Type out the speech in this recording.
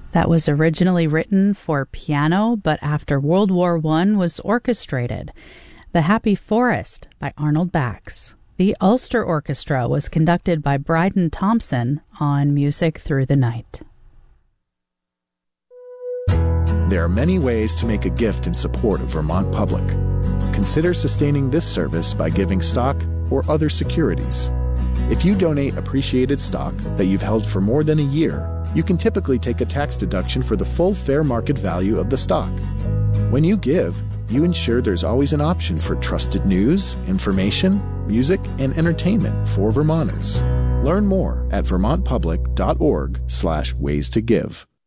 that was originally written for piano, but after World War I was orchestrated. The Happy Forest by Arnold Bax. The Ulster Orchestra was conducted by Bryden Thompson on Music Through the Night. There are many ways to make a gift in support of Vermont Public. Consider sustaining this service by giving stock or other securities. If you donate appreciated stock that you've held for more than a year, you can typically take a tax deduction for the full fair market value of the stock. When you give, you ensure there's always an option for trusted news, information, music, and entertainment for Vermonters. Learn more at vermontpublic.org/ways to give.